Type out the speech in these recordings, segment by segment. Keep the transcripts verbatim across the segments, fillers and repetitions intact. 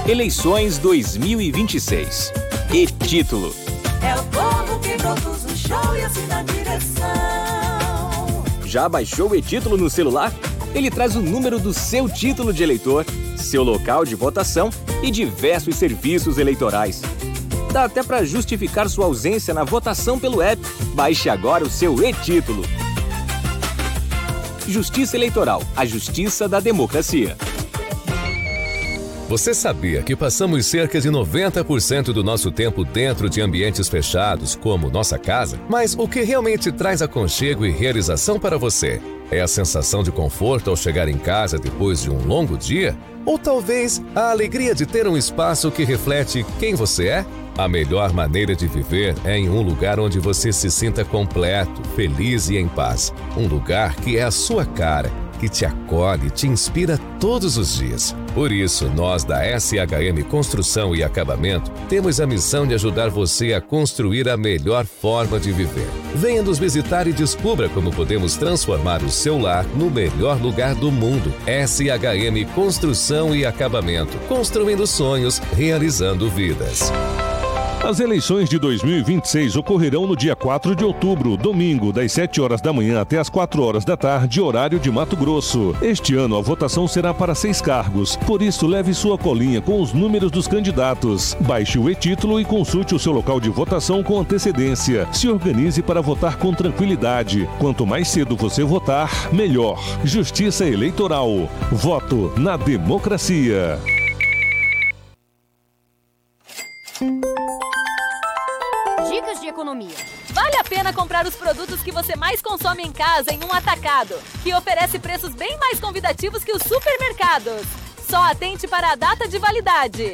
Eleições dois mil e vinte e seis. E-Título. É o povo que produz o show e assina a direção. Já baixou o E-Título no celular? Ele traz o número do seu título de eleitor, seu local de votação e diversos serviços eleitorais. Dá até para justificar sua ausência na votação pelo app. Baixe agora o seu E-Título. Justiça Eleitoral, a justiça da democracia. Você sabia que passamos cerca de noventa por cento do nosso tempo dentro de ambientes fechados, como nossa casa? Mas o que realmente traz aconchego e realização para você? É a sensação de conforto ao chegar em casa depois de um longo dia? Ou talvez a alegria de ter um espaço que reflete quem você é? A melhor maneira de viver é em um lugar onde você se sinta completo, feliz e em paz. Um lugar que é a sua cara, que te acolhe e te inspira todos os dias. Por isso, nós da S H M Construção e Acabamento temos a missão de ajudar você a construir a melhor forma de viver. Venha nos visitar e descubra como podemos transformar o seu lar no melhor lugar do mundo. S H M Construção e Acabamento. Construindo sonhos, realizando vidas. As eleições de dois mil e vinte e seis ocorrerão no dia quatro de outubro, domingo, das sete horas da manhã até as quatro horas da tarde, horário de Mato Grosso. Este ano a votação será para seis cargos, por isso leve sua colinha com os números dos candidatos. Baixe o E-Título e consulte o seu local de votação com antecedência. Se organize para votar com tranquilidade. Quanto mais cedo você votar, melhor. Justiça Eleitoral. Voto na democracia. Dicas de economia. Vale a pena comprar os produtos que você mais consome em casa em um atacado, que oferece preços bem mais convidativos que os supermercados. Só atente para a data de validade.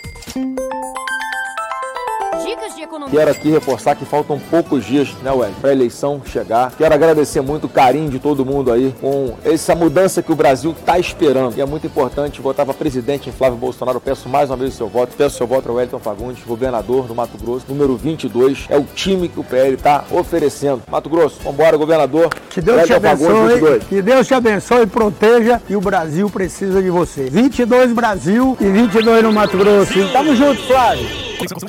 Dicas de economia. Quero aqui reforçar que faltam poucos dias, né, Ué, para a eleição chegar. Quero agradecer muito o carinho de todo mundo aí com essa mudança que o Brasil está esperando. E é muito importante votar para presidente em Flávio Bolsonaro. Eu peço mais uma vez o seu voto. Peço o seu voto para o Wellington Fagundes, governador do Mato Grosso, número vinte e dois. É o time que o P L está oferecendo. Mato Grosso, vambora, governador. Que Deus te abençoe, que Deus te abençoe e proteja. E o Brasil precisa de você. vinte e dois Brasil e vinte e dois no Mato Grosso. Tamo junto, Flávio.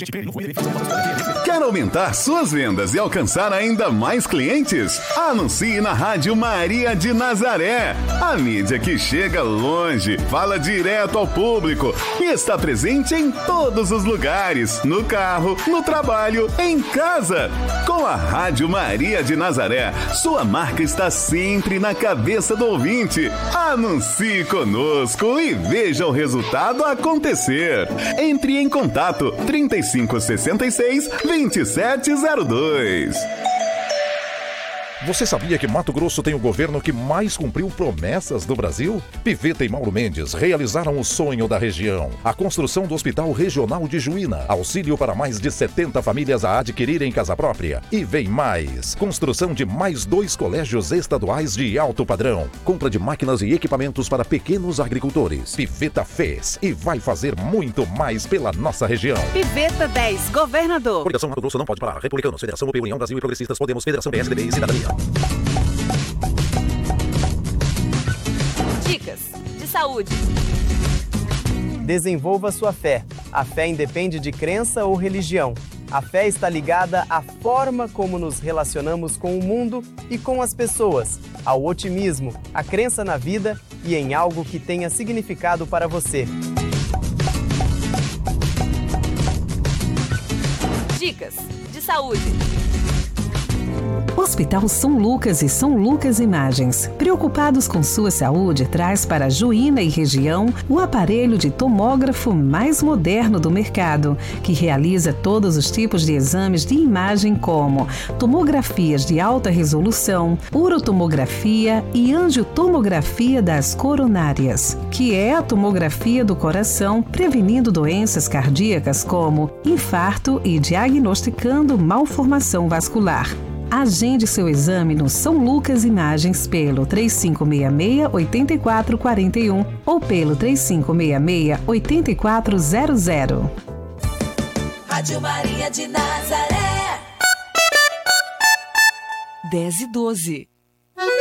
Quer aumentar suas vendas e alcançar ainda mais clientes? Anuncie na Rádio Maria de Nazaré. A mídia que chega longe, fala direto ao público e está presente em todos os lugares, no carro, no trabalho, em casa. Com a Rádio Maria de Nazaré, sua marca está sempre na cabeça do ouvinte. Anuncie conosco e veja o resultado acontecer. Entre em contato trinta e cinco, sessenta e seis, vinte e sete zero dois. Você sabia que Mato Grosso tem o governo que mais cumpriu promessas do Brasil? Piveta e Mauro Mendes realizaram o sonho da região. A construção do Hospital Regional de Juína. Auxílio para mais de setenta famílias a adquirirem casa própria. E vem mais. Construção de mais dois colégios estaduais de alto padrão. Compra de máquinas e equipamentos para pequenos agricultores. Piveta fez e vai fazer muito mais pela nossa região. Piveta dez, governador. Coligação Mato Grosso não pode parar. Republicanos, Federação U P, União Brasil e Progressistas, Podemos, Federação P S D B e Cidadania. Dicas de saúde. Desenvolva sua fé. A fé independe de crença ou religião. A fé está ligada à forma como nos relacionamos com o mundo e com as pessoas, ao otimismo, à crença na vida e em algo que tenha significado para você. Dicas de saúde. Hospital São Lucas e São Lucas Imagens, preocupados com sua saúde, traz para Juína e região o aparelho de tomógrafo mais moderno do mercado, que realiza todos os tipos de exames de imagem como tomografias de alta resolução, urotomografia e angiotomografia das coronárias, que é a tomografia do coração, prevenindo doenças cardíacas como infarto e diagnosticando malformação vascular. Agende seu exame no São Lucas Imagens pelo três cinco seis seis, oito quatro quatro um ou pelo três cinco seis seis, oito quatro zero zero. Rádio Maria de Nazaré. dez e doze.